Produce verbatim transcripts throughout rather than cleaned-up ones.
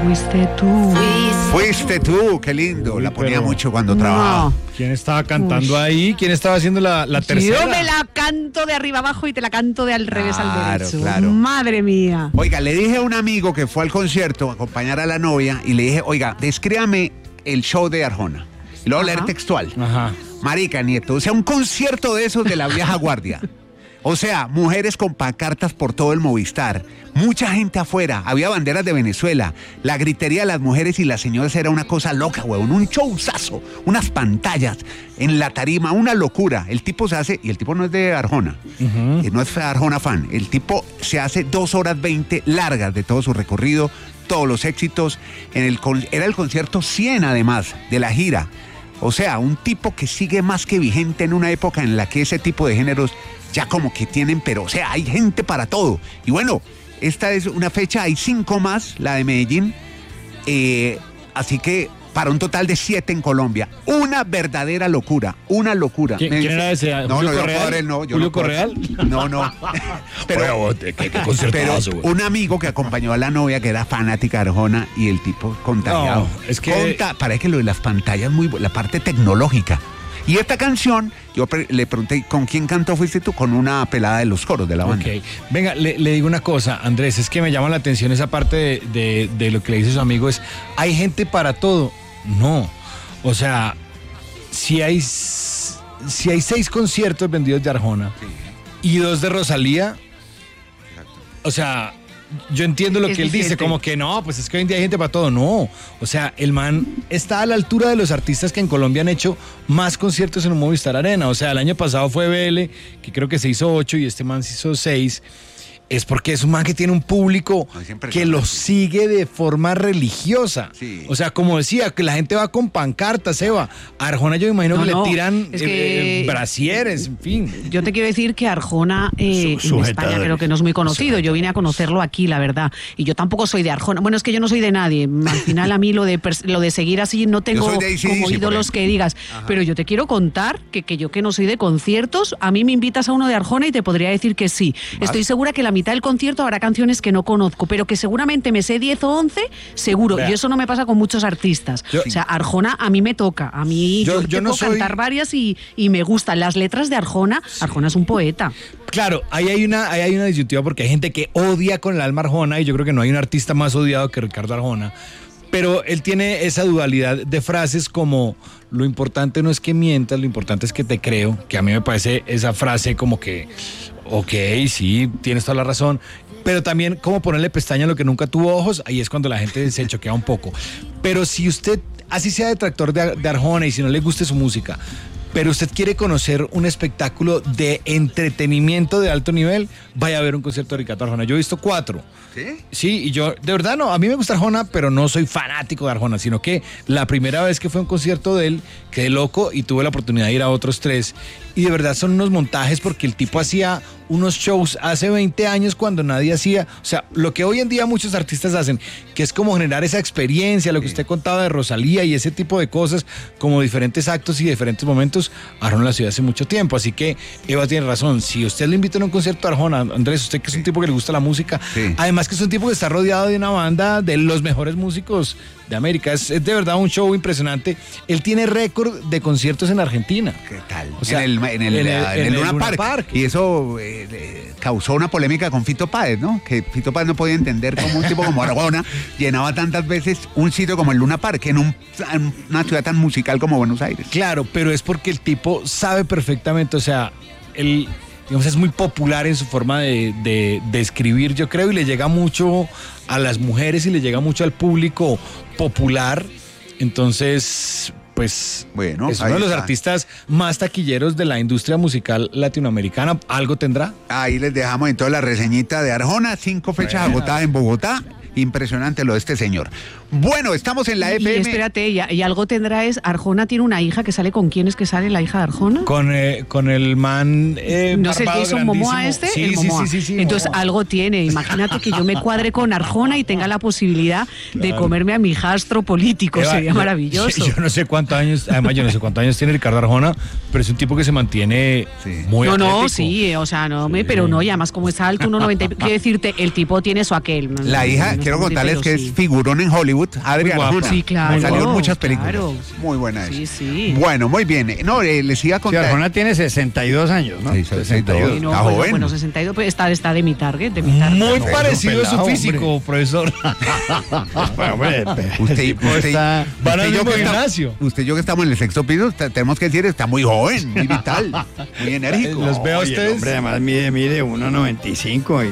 Fuiste tú. Fuiste tú, qué lindo. Uy, la ponía pero- mucho cuando trabajaba. No. ¿Quién estaba cantando Uy. ahí? ¿Quién estaba haciendo la, la tercera? Yo me la canto de arriba abajo y te la canto de al revés al Claro, derecho. claro. Madre mía. Oiga, le dije a un amigo que fue al concierto a acompañar a la novia y le dije, oiga, descríbame el show de Arjona. Y luego Ajá. leer textual. Ajá. Marica, nieto, o sea, un concierto de esos de la vieja guardia. O sea, mujeres con pancartas por todo el Movistar, mucha gente afuera, había banderas de Venezuela, la gritería de las mujeres y las señoras era una cosa loca, huevón, un showzazo, unas pantallas en la tarima, una locura. El tipo se hace, y el tipo no es de Arjona, Ujú. eh, no es Arjona fan, el tipo se hace dos horas veinte largas de todo su recorrido, todos los éxitos, en el, con- era el concierto cien además de la gira. O sea, un tipo que sigue más que vigente en una época en la que ese tipo de géneros ya como que tienen, pero o sea, hay gente para todo. Y bueno, esta es una fecha, hay cinco más, la de Medellín, eh, así que para un total de siete en Colombia. Una verdadera locura, una locura. ¿Quién- Me quién dice- era ese? No, ¿Julio no, yo Correal? puedo dar el no. Yo ¿Julio no puedo- Correal? No, no. Pero, Oye, vos, qué- qué pero concertazo, güey. un amigo que acompañó a la novia que era fanática de Arjona y el tipo contagiado. No, es que- Conta- parece que lo de las pantallas muy bu- la parte tecnológica. Y esta canción, yo pre- le pregunté, ¿con quién cantó fuiste tú? Con una pelada de los coros de la banda. Ok, venga, le, le digo una cosa, Andrés, es que me llama la atención esa parte de, de- de lo que le dice su amigo, es, ¿hay gente para todo? No, o sea, si hay, s- si hay seis conciertos vendidos de Arjona y dos de Rosalía, o sea, yo entiendo lo Es que él dice, diferente. como que no, pues es que hoy en día hay gente para todo, no, o sea, el man está a la altura de los artistas que en Colombia han hecho más conciertos en un Movistar Arena, o sea, el año pasado fue B L, que creo que se hizo ocho y este man se hizo seis, es porque es un man que tiene un público No, es impresionante. que lo sigue de forma religiosa, Sí. o sea, como decía, que la gente va con pancartas, Eva, a Arjona yo me imagino No, que no, le tiran es eh, que- eh, brasieres, en fin. Yo te quiero decir que Arjona eh, Su- en España sujetadores. creo que no es muy conocido. Yo vine a conocerlo aquí, la verdad. Y yo tampoco soy de Arjona. Bueno, es que yo no soy de nadie. Al final a mí lo de pers- lo de seguir así no tengo soy de A C/D C, como por ídolos ejemplo. que digas. Pero yo te quiero contar que, que yo que no soy de conciertos, a mí me invitas a uno de Arjona y te podría decir que sí. ¿Vas? Estoy segura que la mitad del concierto habrá canciones que no conozco, pero que seguramente me sé diez o once, seguro. Vea. Y eso no me pasa con muchos artistas. Yo- o sea, Arjona a mí me toca. A mí Yo- yo, yo te no puedo soy- cantar varias y, y me gustan. Las letras de Arjona, Arjona es un poeta. Claro, ahí hay una, ahí hay una disyuntiva porque hay gente que odia con el alma a Arjona y yo creo que no hay un artista más odiado que Ricardo Arjona. Pero él tiene esa dualidad de frases como lo importante no es que mientas, lo importante es que te creo, que a mí me parece esa frase como que, ok, sí, tienes toda la razón, pero también como ponerle pestaña a lo que nunca tuvo ojos, ahí es cuando la gente se choquea un poco. Pero si usted, así sea detractor de, de Arjona y si no le guste su música, pero usted quiere conocer un espectáculo de entretenimiento de alto nivel, vaya a ver un concierto de Ricardo Arjona. Yo he visto cuatro. ¿Sí? Sí, y yo, de verdad no, a mí me gusta Arjona, pero no soy fanático de Arjona, sino que la primera vez que fue a un concierto de él, quedé loco y tuve la oportunidad de ir a otros tres. Y de verdad son unos montajes porque el tipo hacía unos shows hace veinte años cuando nadie hacía, o sea, lo que hoy en día muchos artistas hacen, que es como generar esa experiencia, lo que usted contaba de Rosalía y ese tipo de cosas, como diferentes actos y diferentes momentos, Arjona lo hacía hace mucho tiempo. Así que Eva tiene razón, si usted le invita a un concierto a Arjona, Andrés, usted que es un tipo que le gusta la música, Sí. además que es un tipo que está rodeado de una banda de los mejores músicos de América, es, es de verdad un show impresionante. Él tiene récord de conciertos en Argentina. ¿Qué tal? O sea, en el, en el, en el- en el en el Luna Luna Park. Park. Y eso eh, eh, causó una polémica con Fito Páez, ¿no? Que Fito Páez no podía entender cómo un tipo como Arjona llenaba tantas veces un sitio como el Luna Park en, un- en una ciudad tan musical como Buenos Aires. Claro, pero es porque el tipo sabe perfectamente, o sea, él, digamos, es muy popular en su forma de, de, de escribir, yo creo, y le llega mucho a las mujeres y le llega mucho al público popular. Entonces, pues, Bueno, es uno ahí de los está. artistas más taquilleros de la industria musical latinoamericana. ¿Algo tendrá? Ahí les dejamos entonces la reseñita de Arjona, cinco fechas Buenas. agotadas en Bogotá. Impresionante lo de este señor. Bueno, estamos en la Y F M. espérate, y, y algo tendrá es, Arjona tiene una hija que sale con quién es que sale la hija de Arjona. Con, eh, con el man eh, ¿No es el barbado Jason Momoa grandísimo. este? Sí, El sí, Momoa. sí, sí, sí, Entonces Momoa. algo tiene. Imagínate que yo me cuadre con Arjona y tenga la posibilidad de Claro. comerme a mi hijastro político. Eva, Sería yo- maravilloso. Yo, no sé cuántos años, además yo no sé cuántos años tiene Ricardo Arjona, pero es un tipo que se mantiene Sí. muy no, no, atlético. sí, o sea, no, me, pero no, y además como es alto, uno noventa, quiero decirte, el tipo tiene su aquel. ¿no? La hija, quiero estamos contarles de que pero es sí. figurón en Hollywood, Adri Muy guapa. Arjona. Sí, claro, Salió en muchas películas. claro. Muy buena Sí, esa. sí. Bueno, muy bien. No, eh, les iba a Sí, contar. Arjona tiene sesenta y dos años, ¿no? Sí, sesenta y dos. Sí, no, Está bueno, joven. bueno, sesenta y dos, pues está, está de mi target, de mi target. Muy No, parecido a su pelado, físico, hombre. profesor. Bueno, hombre, Usted, el tipo usted- está- van usted al y yo mismo que está- gimnasio. usted y yo que estamos en el sexto piso, está- tenemos que decir, está muy joven, muy vital, muy enérgico. Los veo a Oye, el ustedes. hombre además mide, mide uno noventa y cinco y, y,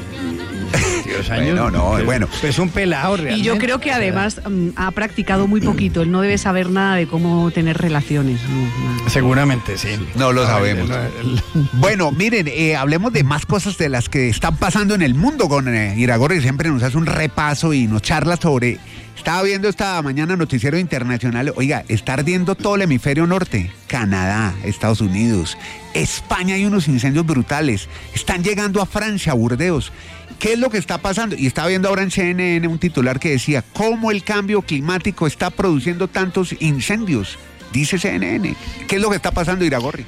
y veintidós años. Bueno, no, Es- bueno. Es un pelado realmente. Y yo creo que además mm, ha practicado muy poquito. Él no debe saber nada de cómo tener relaciones. No, nada. Seguramente, sí. No lo sabemos. El- el- Bueno, miren, eh, hablemos de más cosas de las que están pasando en el mundo con eh, Iragorri, que siempre nos hace un repaso y nos charla sobre... Estaba viendo esta mañana noticiero internacional, oiga, está ardiendo todo el hemisferio norte, Canadá, Estados Unidos, España, hay unos incendios brutales, están llegando a Francia, a Burdeos. ¿Qué es lo que está pasando? Y estaba viendo ahora en C N N un titular que decía, ¿cómo el cambio climático está produciendo tantos incendios? Dice C N N. ¿Qué es lo que está pasando, Iragorri?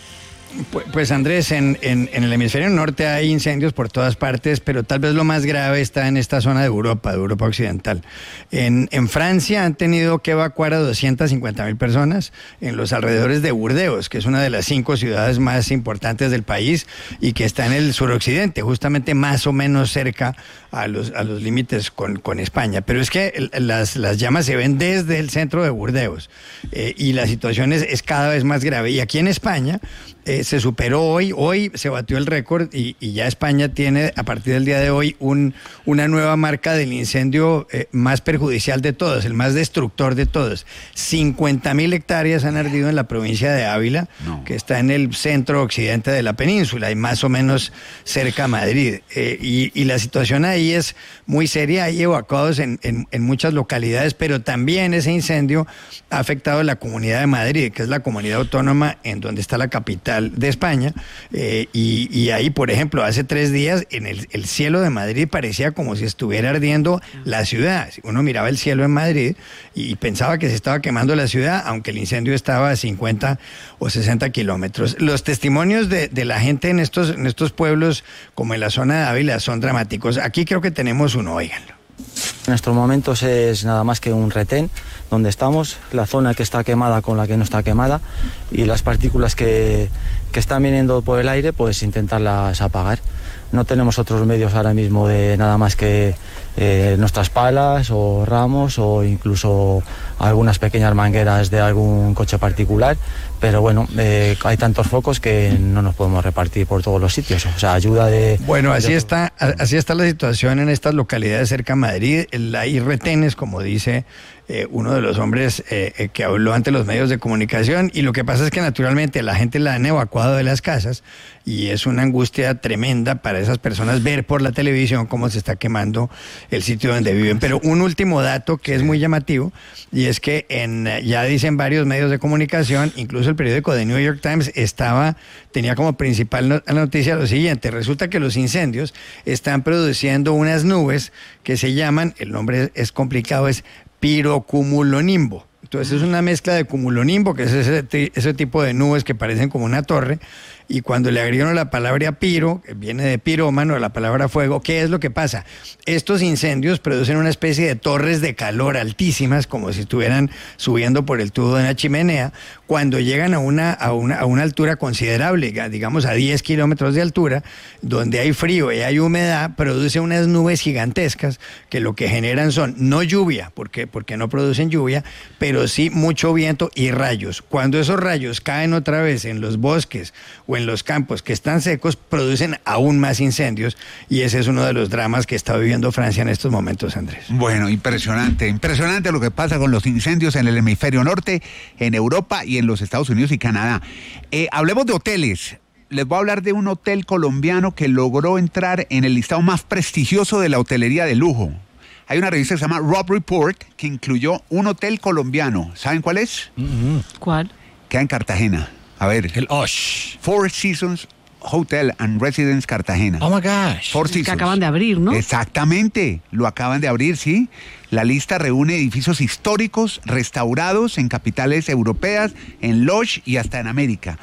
Pues, pues Andrés, en, en, en el hemisferio norte hay incendios por todas partes, pero tal vez lo más grave está en esta zona de Europa, de Europa Occidental. En, en Francia han tenido que evacuar a doscientas cincuenta mil personas en los alrededores de Burdeos, que es una de las cinco ciudades más importantes del país y que está en el suroccidente, justamente más o menos cerca a los, a los límites con, con España. Pero es que el- las, las llamas se ven desde el centro de Burdeos eh, y la situación es, es cada vez más grave. Y aquí en España... Eh, se superó hoy, hoy se batió el récord y, y ya España tiene a partir del día de hoy un, una nueva marca del incendio eh, más perjudicial de todos, el más destructor de todos. cincuenta mil hectáreas han ardido en la provincia de Ávila, No. que está en el centro occidente de la península y más o menos cerca a Madrid. Eh, y, y la situación ahí es muy seria, hay evacuados en, en, en muchas localidades, pero también ese incendio ha afectado a la Comunidad de Madrid, que es la comunidad autónoma en donde está la capital de España, eh, y, y ahí, por ejemplo, hace tres días en el, el cielo de Madrid parecía como si estuviera ardiendo la ciudad. Uno miraba el cielo en Madrid y pensaba que se estaba quemando la ciudad, aunque el incendio estaba a cincuenta o sesenta kilómetros. Los testimonios de, de la gente en estos, en estos pueblos, como en la zona de Ávila, son dramáticos. Aquí creo que tenemos uno, óiganlo. En estos momentos es nada más que un retén donde estamos, la zona que está quemada con la que no está quemada y las partículas que, que están viniendo por el aire, pues intentarlas apagar. No tenemos otros medios ahora mismo de nada más que eh, nuestras palas o ramos o incluso algunas pequeñas mangueras de algún coche particular, pero bueno, eh, hay tantos focos que no nos podemos repartir por todos los sitios. O sea, ayuda de... Bueno, así de- está, a- así está la situación en estas localidades cerca a Madrid. El- Hay retenes, como dice eh, uno de los hombres eh, eh, que habló ante los medios de comunicación, y lo que pasa es que naturalmente la gente la han evacuado de las casas y es una angustia tremenda para esas personas ver por la televisión cómo se está quemando el sitio donde viven. Pero un último dato que es muy llamativo, y es que en, eh, ya dicen varios medios de comunicación, incluso el periódico The New York Times estaba, tenía como principal no- noticia lo siguiente: resulta que los incendios están produciendo unas nubes que se llaman, el nombre es, es complicado, es pirocumulonimbo. Entonces es una mezcla de cumulonimbo, que es ese, ti- ese tipo de nubes que parecen como una torre, y cuando le agregan la palabra piro, que viene de pirómano, la palabra fuego, ¿qué es lo que pasa? Estos incendios producen una especie de torres de calor altísimas, como si estuvieran subiendo por el tubo de una chimenea, cuando llegan a una, a una, a una altura considerable, digamos a diez kilómetros de altura, donde hay frío y hay humedad, produce unas nubes gigantescas que lo que generan son no lluvia, porque, porque no producen lluvia, pero sí mucho viento y rayos. Cuando esos rayos caen otra vez en los bosques o en los campos que están secos, producen aún más incendios, y ese es uno de los dramas que está viviendo Francia en estos momentos, Andrés. Bueno, impresionante, impresionante lo que pasa con los incendios en el hemisferio norte, en Europa y en los Estados Unidos y Canadá. Eh, hablemos de hoteles. Les voy a hablar de un hotel colombiano que logró entrar en el listado más prestigioso de la hotelería de lujo. Hay una revista que se llama Rob Report que incluyó un hotel colombiano. ¿Saben cuál es? ¿Cuál? Queda en Cartagena. A ver. El Osh. Four Seasons Hotel and Residence Cartagena. Oh my gosh. Four Que Seasons. acaban de abrir, ¿no? Exactamente, lo acaban de abrir, sí. La lista reúne edificios históricos restaurados en capitales europeas, en Lodge y hasta en América.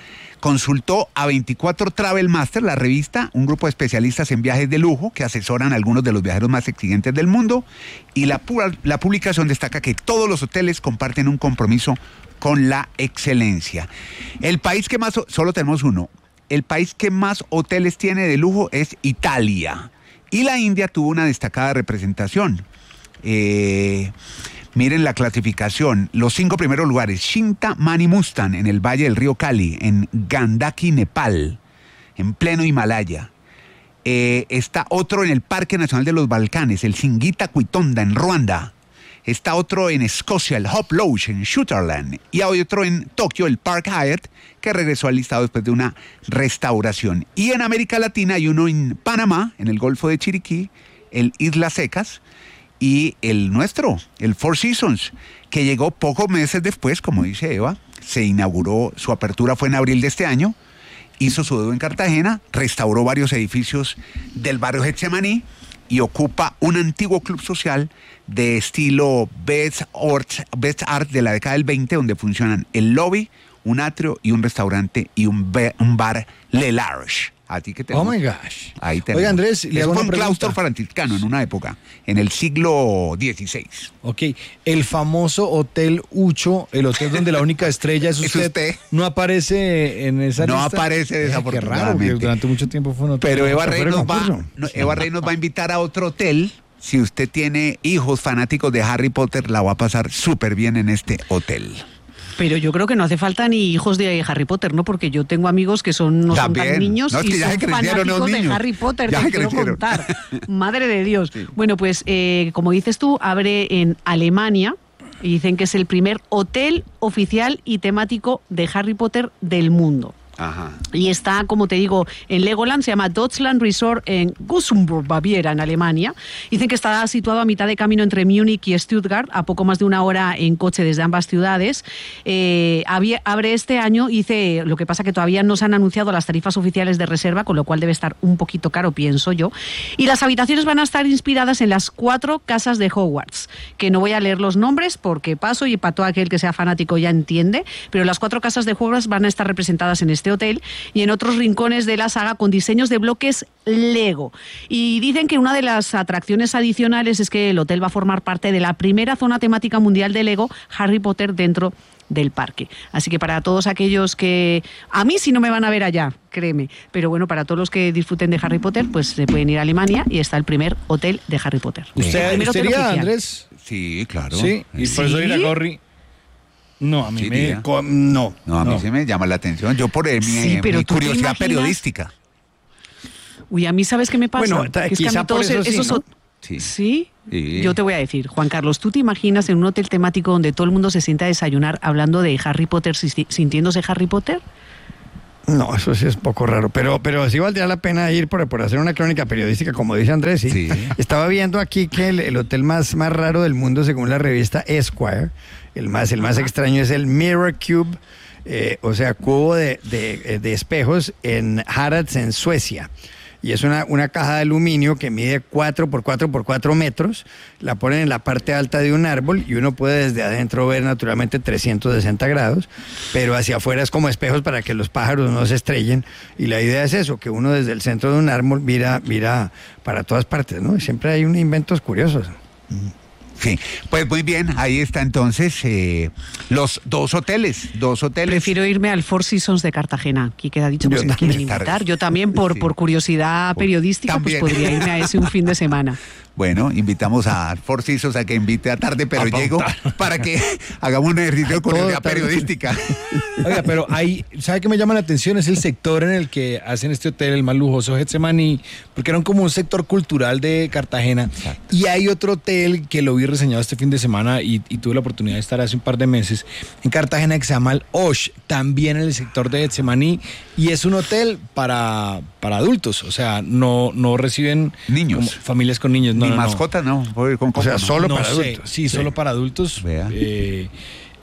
consultó a veinticuatro Travel Master, la revista, un grupo de especialistas en viajes de lujo que asesoran a algunos de los viajeros más exigentes del mundo, y la, la publicación destaca que todos los hoteles comparten un compromiso con la excelencia. El país que más, solo tenemos uno, el país que más hoteles tiene de lujo es Italia, y la India tuvo una destacada representación. Eh, miren la clasificación, los cinco primeros lugares: Shinta Mani Mustan en el Valle del Río Cali, en Gandaki, Nepal, en pleno Himalaya. Eh, está otro en el Parque Nacional de los Balcanes, el Singita Quitonda en Ruanda. Está otro en Escocia, el Hop Lodge en Sutherland. Y hay otro en Tokio, el Park Hyatt, que regresó al listado después de una restauración. Y en América Latina hay uno en Panamá, en el Golfo de Chiriquí, el Islas Secas, y el nuestro, el Four Seasons, que llegó pocos meses después, como dice Eva. Se inauguró, su apertura fue en abril de este año, hizo su dedo en Cartagena, restauró varios edificios del barrio Getsemaní y ocupa un antiguo club social de estilo Best Art, Best Art de la década del veinte, donde funcionan el lobby, un atrio y un restaurante y un, be, un bar Le Large. A ti que te. Oh my gosh. Ahí tenemos. Oiga, Andrés, le hago fue una un claustro pregunta. franciscano en una época, en el siglo dieciséis. Ok, el famoso Hotel Ucho, el hotel donde la única estrella es Es usted, usted. no aparece en esa No lista. aparece, Eh, Qué desafortunadamente. raro, porque durante mucho tiempo fue un hotel. Pero Eva ¿se Rey, fue el nos va, concurso? no, Eva Rey nos va a invitar a otro hotel. Si usted tiene hijos fanáticos de Harry Potter, la va a pasar súper bien en este hotel. Pero yo creo que no hace falta ni hijos de Harry Potter, ¿no? Porque yo tengo amigos que son no son También. tan niños No, es y que ya son se crecieron los fanáticos de niños. Harry Potter, Ya te se quiero crecieron. contar. Madre de Dios. Sí. Bueno, pues eh, como dices tú, abre en Alemania y dicen que es el primer hotel oficial y temático de Harry Potter del mundo. Ajá. Y está, como te digo, en Legoland, se llama Deutschland Resort en Gussenburg, Baviera, en Alemania. Dicen que está situado a mitad de camino entre Múnich y Stuttgart, a poco más de una hora en coche desde ambas ciudades. Eh, había, abre este año, dice, lo que pasa que todavía no se han anunciado las tarifas oficiales de reserva, con lo cual debe estar un poquito caro, pienso yo. Y las habitaciones van a estar inspiradas en las cuatro casas de Hogwarts, que no voy a leer los nombres porque paso y para todo aquel que sea fanático ya entiende, pero las cuatro casas de Hogwarts van a estar representadas en este hotel y en otros rincones de la saga con diseños de bloques Lego. Y dicen que una de las atracciones adicionales es que el hotel va a formar parte de la primera zona temática mundial de Lego Harry Potter dentro del parque. Así que para todos aquellos que... A mí sí no me van a ver allá, créeme. Pero bueno, para todos los que disfruten de Harry Potter, pues se pueden ir a Alemania y está el primer hotel de Harry Potter. El ¿Usted, primer usted hotel iría, oficial. Andrés? Sí, claro. Sí, y por eso ¿Sí? ir a Gorri. No, a mí Sí, me... tía. Co- No. No, a mí No. sí me llama la atención. Yo por eh, mi, Sí, pero mi ¿tú te curiosidad imaginas? periodística. Uy, a mí, ¿sabes qué me pasa? Bueno, ta- Que es que a quizá mí todos por eso sí, esos ¿no? hot- Sí. ¿Sí? Sí. Yo te voy a decir, Juan Carlos, ¿tú te imaginas en un hotel temático donde todo el mundo se sienta a desayunar hablando de Harry Potter, si- sintiéndose Harry Potter? No, eso sí es poco raro, pero, pero sí valdría la pena ir por, por hacer una crónica periodística, como dice Andrés. Sí. Sí. Estaba viendo aquí que el, el hotel más, más raro del mundo, según la revista Esquire, el más, el más extraño es el Mirror Cube, eh, o sea, cubo de, de, de espejos en Harads, en Suecia. Y es una, una caja de aluminio que mide cuatro por cuatro por cuatro metros. La ponen en la parte alta de un árbol y uno puede desde adentro ver naturalmente trescientos sesenta grados, pero hacia afuera es como espejos para que los pájaros no se estrellen. Y la idea es eso, que uno desde el centro de un árbol mira, mira para todas partes, ¿no? Y siempre hay unos inventos curiosos. Sí, pues muy bien, ahí está entonces eh, los dos hoteles, dos hoteles. Prefiero irme al Four Seasons de Cartagena. Aquí queda dicho, pues Yo si me quieren también. invitar. Yo también, por, Sí. por curiosidad periodística, También. pues podría irme a ese un fin de semana. Bueno, invitamos a Four Seasons a que invite a tarde, pero A llego pautar. para que hagamos un ejercicio de curiosidad tarde. periodística. Oiga, pero ahí, ¿sabe qué me llama la atención? Es el sector en el que hacen este hotel, el más lujoso Getsemaní, porque era un- como un sector cultural de Cartagena. Y hay otro hotel que lo vi reseñado este fin de semana y, y tuve la oportunidad de estar hace un par de meses en Cartagena que se llama el Osh, también en el sector de Getsemaní, y es un hotel para, para adultos, o sea, no, no reciben Niños. como familias con niños. No, Ni no, no. mascotas, no. voy con O sea, coco, ¿no? solo No para sé, adultos. Sí, solo para adultos. Vea. Eh,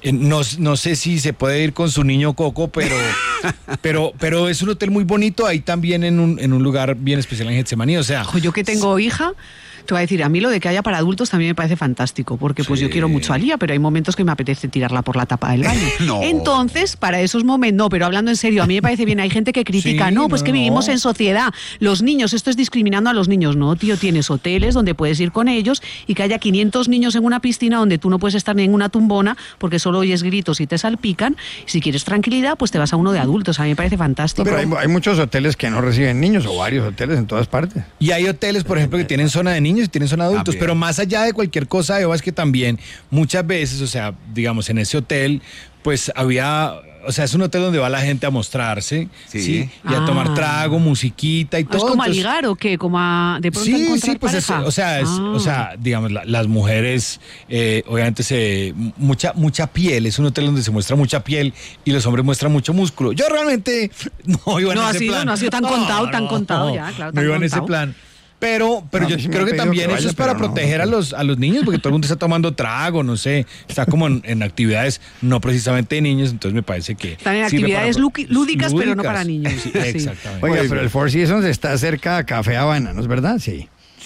Eh, no, no sé si se puede ir con su niño Coco, pero, pero, pero es un hotel muy bonito, ahí también en un, en un lugar bien especial en Getsemaní, o sea... Ojo, yo que tengo hija, te voy a decir, a mí lo de que haya para adultos también me parece fantástico, porque pues Sí. yo quiero mucho a Lía, pero hay momentos que me apetece tirarla por la tapa del baño. No. Entonces, para esos momentos, no, pero hablando en serio, a mí me parece bien, hay gente que critica, Sí, no, pues no, que vivimos no. en sociedad, los niños, esto es discriminando a los niños, no, tío, tienes hoteles donde puedes ir con ellos y que haya quinientos niños en una piscina donde tú no puedes estar ni en una tumbona porque solo oyes gritos y te salpican, si quieres tranquilidad, pues te vas a uno de adultos, a mí me parece fantástico. Pero hay, hay muchos hoteles que no reciben niños, o varios hoteles en todas partes. Y hay hoteles, por ejemplo, que tienen zona de niños y tienen zona de adultos, También. pero más allá de cualquier cosa, Eva, es que también muchas veces, o sea, digamos, en ese hotel, pues había, o sea, es un hotel donde va la gente a mostrarse, Sí. ¿sí? Y a Ah. tomar trago, musiquita y Ah, todo. ¿es como a entonces- ligar o qué? ¿Como a de pronto Sí, encontrar sí, pues es, pareja? o sea, es, Ah. o sea, digamos, la- las mujeres, eh, obviamente se mucha mucha piel, es un hotel donde se muestra mucha piel y los hombres muestran mucho músculo. Yo realmente no iba en No ha ese sido- plan. no ha sido tan contado, tan contado ya, claro, No tan iba en ese contado. plan. Pero, pero A yo mí sí me creo han que pedido también que eso vaya, es para pero no, proteger no. a los a los niños, porque todo el mundo está tomando trago, no sé, está como en, en actividades no precisamente de niños, entonces me parece que Están en sirve actividades para- luqui- lúdicas, pero no para niños. Sí, Sí. exactamente. Oiga, Pues- pero el Four Seasons está cerca a Café Habana, ¿no es verdad? Sí.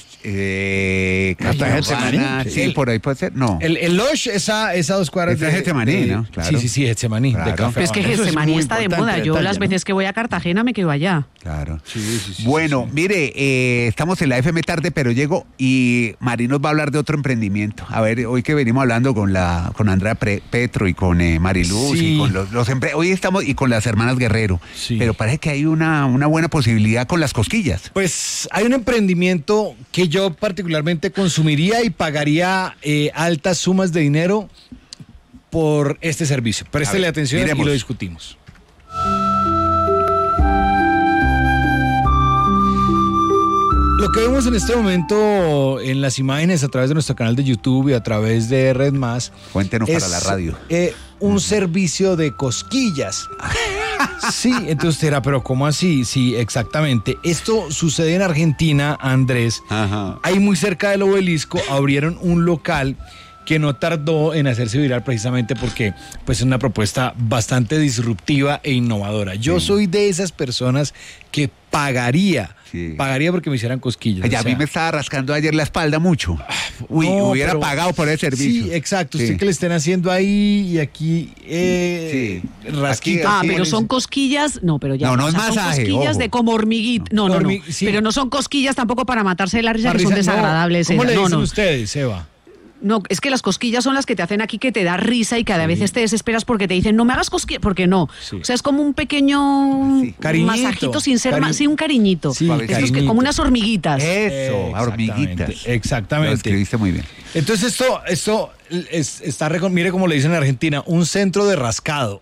Eh, ¿Hasta Calle Getsemaní? Habana, Sí. Sí, por ahí puede ser. No. El, el Lodge, esa, esa dos cuadras Ese es Getsemaní, ¿no? Claro. Sí, sí, sí, Getsemaní, Claro. de Café Pero es que Habana. Eso es Getsemaní muy está de importante moda. Yo detalle, las ¿no? veces que voy a Cartagena me quedo allá. Claro. Sí, sí, sí, Bueno, sí, sí. mire, eh, estamos en la F M tarde, pero llego y Mari nos va a hablar de otro emprendimiento. A ver, hoy que venimos hablando con la con Andrea Pre- Petro y con eh, Mariluz Sí. y con los, los empre- hoy estamos y con las hermanas Guerrero. Sí. Pero parece que hay una, una buena posibilidad con las cosquillas. Pues hay un emprendimiento que yo particularmente consumiría y pagaría eh, altas sumas de dinero por este servicio. Préstele ver, atención miremos. y lo discutimos. Lo que vemos en este momento en las imágenes a través de nuestro canal de YouTube y a través de Red Más Cuéntenos es para la radio. eh, un servicio de cosquillas. Sí, entonces usted dirá, pero ¿cómo así? Sí, exactamente. Esto sucede en Argentina, Andrés. Ajá. Ahí muy cerca del obelisco abrieron un local que no tardó en hacerse viral precisamente porque pues es una propuesta bastante disruptiva e innovadora. Yo Sí. soy de esas personas que pagaría, Sí. pagaría porque me hicieran cosquillas. Ay, o a sea, mí me estaba rascando ayer la espalda mucho. Uy, no, hubiera pero- pagado por ese servicio. Sí, exacto. Sí. Usted que le estén haciendo ahí y aquí eh, Sí. rasquito. Ah, Aquí, pero sí. son cosquillas, no, pero ya. No, no o es sea, son masaje, cosquillas ojo. de como hormiguita. No, no, no. Hormi- sí. Pero no son cosquillas tampoco para matarse de la risa, La que son risa- no, desagradables. ¿Cómo esas. le no, dicen no. ustedes, Eva? No, es que las cosquillas son las que te hacen aquí que te da risa y que a veces te desesperas porque te dicen, no me hagas cosquillas, porque no. Sí. O sea, es como un pequeño Sí. Cariñito. masajito sin ser Cari- más, sí, un cariñito. Sí, Estos que- cariñito. como unas hormiguitas. Eso, Exactamente, hormiguitas. Lo Exactamente. escribiste muy bien. Entonces esto, esto es- está, recon- mire como le dicen en Argentina, un centro de rascado.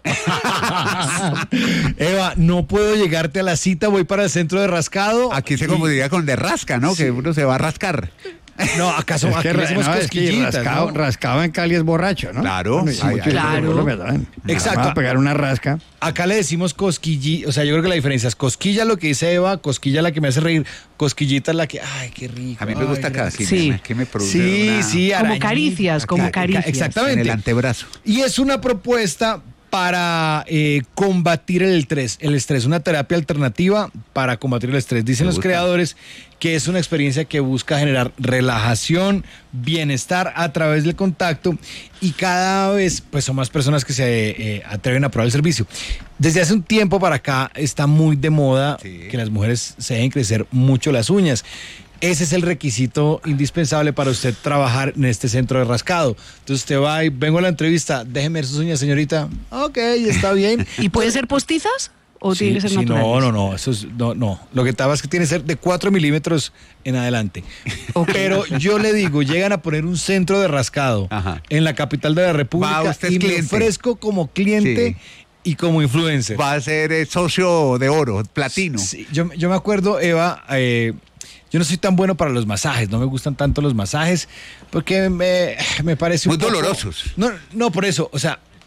Eva, no puedo llegarte a la cita, voy para el centro de rascado. Aquí se Y- confundiría con de rasca, ¿no? Que uno se va a rascar. No, acaso Es aquí que, le ra- decimos no, es que cosquillitas, rascado, ¿no? rascado en Cali es borracho, ¿no? Claro. Bueno, y Ay, muchos ay, Claro. en Colombia también. Exacto. Va a pegar una rasca. Acá le decimos cosquillita, o sea, yo creo que la diferencia es cosquilla lo que dice Eva, cosquilla la que me hace reír, cosquillita la que, ay, qué rico. A mí me ay, gusta cada gracias. Sí. me, que me produce Sí, una- sí, Como arañita. caricias, como Ca- ca- caricias. en Exactamente. el antebrazo. Y es una propuesta para eh, combatir el estrés, el estrés, una terapia alternativa para combatir el estrés. Dicen Me los gusta. creadores que es una experiencia que busca generar relajación, bienestar a través del contacto y cada vez pues son más personas que se eh, atreven a probar el servicio. Desde hace un tiempo para acá está muy de moda Sí. que las mujeres se dejen crecer mucho las uñas. Ese es el requisito indispensable para usted trabajar en este centro de rascado. Entonces usted va y vengo a la entrevista, déjeme ver sus uñas, señorita. Ok, está bien. ¿Y pueden ser postizas? ¿O Sí, tienen que ser sí, naturales? no, no, no, eso es, no, no. Lo que estaba es que tiene que ser de cuatro milímetros en adelante. Ok. Pero yo le digo, llegan a poner un centro de rascado Ajá. en la capital de la República Va, usted es y me cliente. ofrezco como cliente y como influencer. Va a ser eh, socio de oro, platino. Sí, yo, yo me acuerdo, Eva, eh, yo no soy tan bueno para los masajes, no me gustan tanto los masajes porque me, me parece un Muy poco- dolorosos. No, no, por eso, o sea,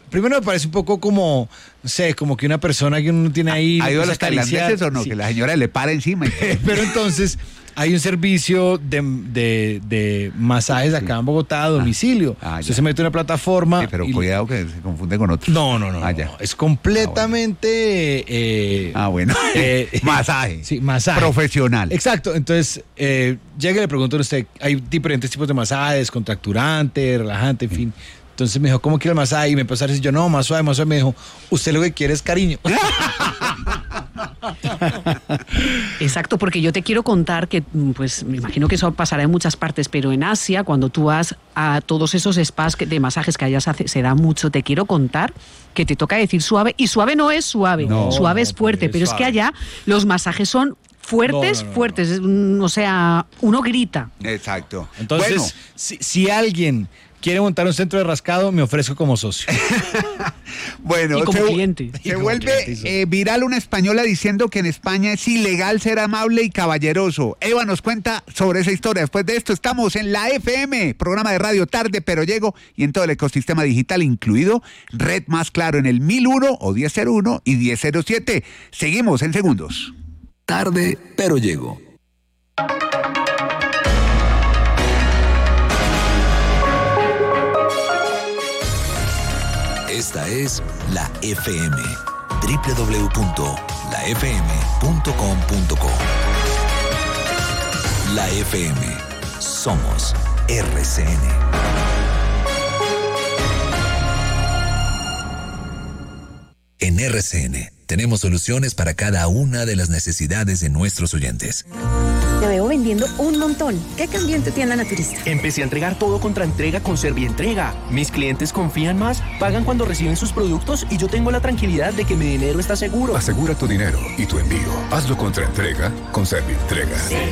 primero me parece un poco como, no sé, como que una persona que uno tiene ahí... ¿Ha ido a empieza los tailandeses o no? sí. Que la señora le para encima. Y todo. Pero entonces hay un servicio de, de, de masajes acá en Bogotá a domicilio. Ah, Usted ya. se mete en una plataforma... Sí, pero y- cuidado que se confunde con otros. No, no, no, Ah, no, ya. no. Es completamente... eh, Ah, bueno. eh, Masaje. Sí, masaje. Profesional. Exacto, entonces eh, llega y le pregunto a usted, hay diferentes tipos de masajes, contracturante, relajante, en fin. Entonces me dijo, ¿cómo quiere el masaje? Y me empezó a decir yo, no, más suave, más suave. Me dijo, usted lo que quiere es cariño. Exacto, porque yo te quiero contar que, pues me imagino que eso pasará en muchas partes, pero en Asia, cuando tú vas a todos esos spas que- de masajes que allá se, hace- se da mucho, te quiero contar que te toca decir suave, y suave no es suave, No, suave no, es fuerte, pues, pero es que suave. allá los masajes son fuertes, No, no, no, fuertes, es, mm, o sea, uno grita. Exacto. Entonces, Bueno, si, si alguien quiere montar un centro de rascado, me ofrezco como socio. bueno Y como se, cliente. se Y como vuelve cliente, sí. eh, viral una española diciendo que en España es ilegal ser amable y caballeroso. Eva nos cuenta sobre esa historia. Después de esto estamos en la F M, programa de radio Tarde Pero Llego, y en todo el ecosistema digital, incluido Red Más Claro en el mil uno o diez cero uno y diez cero siete. Seguimos en segundos. Tarde, pero llego. Esta es la F M. doble u doble u doble u punto la f m punto com punto co. La F M. Somos R C N. En R C N tenemos soluciones para cada una de las necesidades de nuestros oyentes. Te veo vendiendo un montón. ¿Qué cambió en tu tienda naturista? Empecé a entregar todo contra entrega con Servientrega. Mis clientes confían más, pagan cuando reciben sus productos y yo tengo la tranquilidad de que mi dinero está seguro. Asegura tu dinero y tu envío. Hazlo contra entrega con Servientrega.